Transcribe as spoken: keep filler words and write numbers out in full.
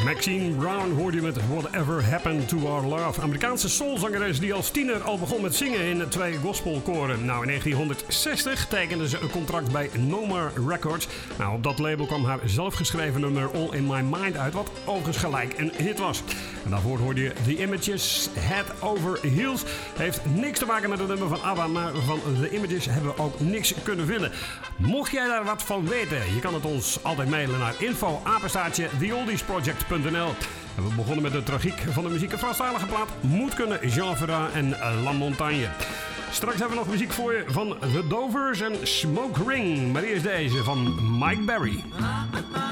Maxine Brown hoorde je met Whatever Happened to Our Love. Amerikaanse soulzangeres die als tiener al begon met zingen in twee gospelkoren. Nou, in negentienhonderdzestig tekende ze een contract bij Noma Records. Nou, op dat label kwam haar zelfgeschreven nummer All in My Mind uit, wat overigens gelijk een hit was. En daarvoor hoorde je The Images, Head Over Heels. Heeft niks te maken met het nummer van ABBA, maar van The Images hebben we ook niks kunnen vinden. Mocht jij daar wat van weten, je kan het ons altijd mailen naar info apenstaartje the oldies project punt n l. En we begonnen met de tragiek van de muziek. Een Franstalige plaat moet kunnen, Jean Ferrat en La Montagne. Straks hebben we nog muziek voor je van The Dovers en Smoke Ring. Maar eerst deze van Mike Berry.